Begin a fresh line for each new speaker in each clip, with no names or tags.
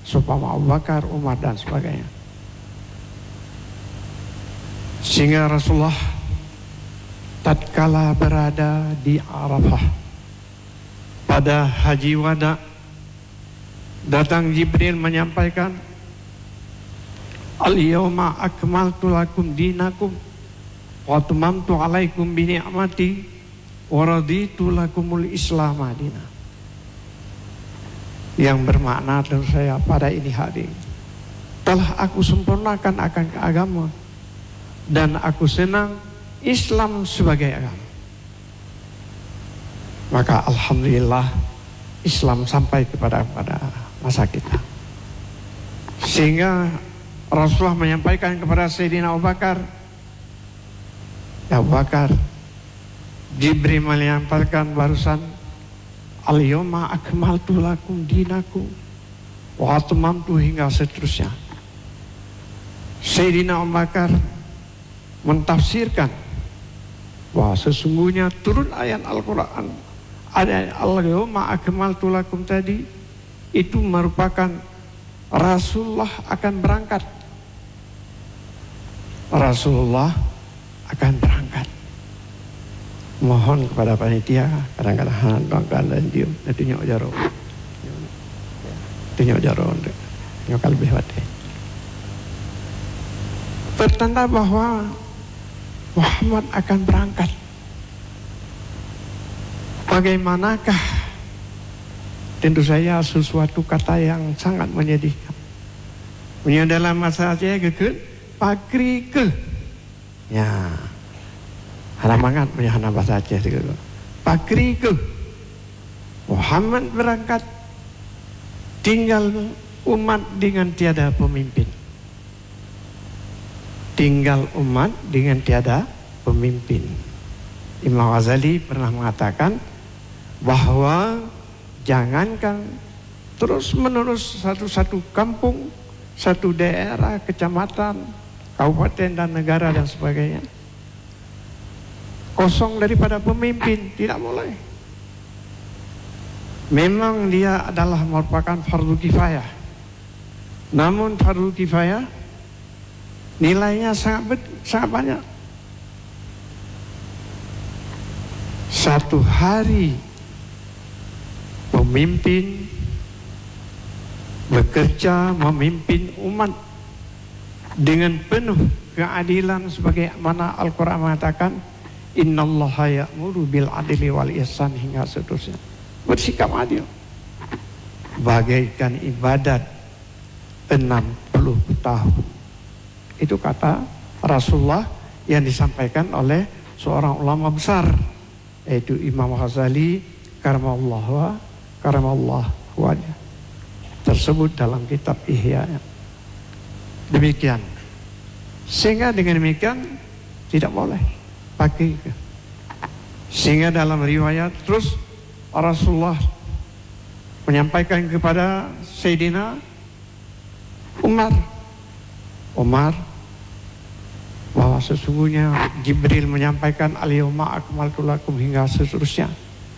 seumpama Abu Bakar, Umar dan sebagainya. Sehingga Rasulullah tatkala berada di Arafah pada haji wada, datang Jibril menyampaikan, al-yawma akmaltu lakum dinakum wa atmamtu alaikum bi ni'mati wa raditu lakumul Islam madina. Yang bermakna tentu saya pada ini hari telah aku sempurnakan akan agama dan aku senang Islam sebagai agama. Maka alhamdulillah Islam sampai kepada masa kita. Sehingga Rasulullah menyampaikan kepada Sayyidina Abu Bakar, ya Abu Bakar, Jibril menyampaikan barusan, al-yawma akmaltu lakum dinakum wa atmamtu hingga seterusnya. Sayyidina Abu Bakar mentafsirkan bahwa sesungguhnya turun ayat Al-Quran, ada al-yawma akmaltu lakum tadi, itu merupakan Rasulullah akan berangkat. Rasulullah akan berangkat. Mohon kepada panitia, kadang-kadang tuan-tuan dan diam, tunjuk jaro. Tunjuk jaro, tunjuk lebih hati. Pertanda bahwa Muhammad akan berangkat. Bagaimanakah? Tentu saja sesuatu kata yang sangat menyedihkan. Punya dalam masa saya ke Pakri ke. Ya. Halamangan punya hana bahasa Aceh juga. Pakri ke. Muhammad berangkat, tinggal umat dengan tiada pemimpin. Tinggal umat dengan tiada pemimpin. Imam Ghazali pernah mengatakan bahwa jangankan terus menerus satu kampung, satu daerah, kecamatan, kabupaten dan negara dan sebagainya kosong daripada pemimpin, tidak boleh. Memang dia adalah merupakan fardu kifayah. Namun fardu kifayah nilainya sangat banyak. Satu hari pemimpin bekerja memimpin umat dengan penuh keadilan sebagaimana Al-Quran mengatakan, innallaha ya'muru bil adli wal ihsan hingga seterusnya. Bersikap adil bagaikan ibadat 60 tahun. Itu kata Rasulullah yang disampaikan oleh seorang ulama besar, yaitu Imam Ghazali karamallahu wajah, tersebut dalam kitab Ihya. Demikian. Sehingga dengan demikian tidak boleh pakai. Sehingga dalam riwayat terus Rasulullah menyampaikan kepada Sayyidina Umar bahwa sesungguhnya Jibril menyampaikan al-yawma akmaltu lakum hingga seterusnya.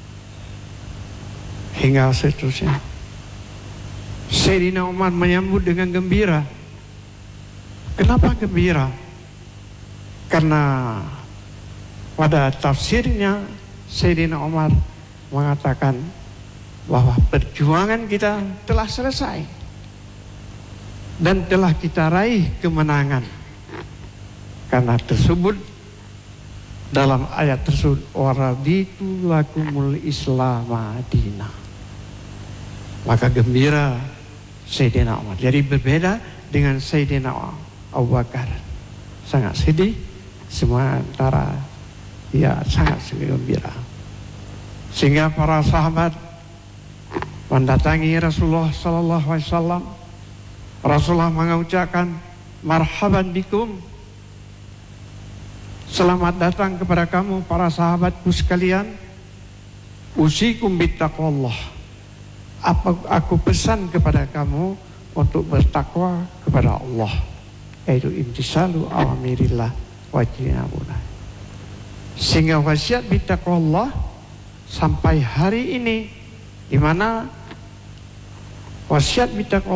Sayyidina Umar menyambut dengan gembira. Kenapa gembira? Karena pada tafsirnya Sayyidina Umar mengatakan bahwa perjuangan kita telah selesai dan telah kita raih kemenangan. Karena tersebut dalam ayat tersebut, waraditu lakumul Islam madina. Maka gembira Sayyidina Umar. Jadi berbeda dengan Sayyidina Abu Bakar. Sangat sedih, sementara dia sangat gembira. Sehingga para sahabat mendatangi Rasulullah sallallahu alaihi wasallam. Rasulullah mengucapkan marhaban bikum, selamat datang kepada kamu para sahabatku sekalian. Usikum bittaqwallah, aku pesan kepada kamu untuk bertakwa kepada Allah, yaitu imtisalu awamirillah wajibuna. Sehingga wasiat bittaqwallah sampai hari ini, di mana wasiat bittaqwallah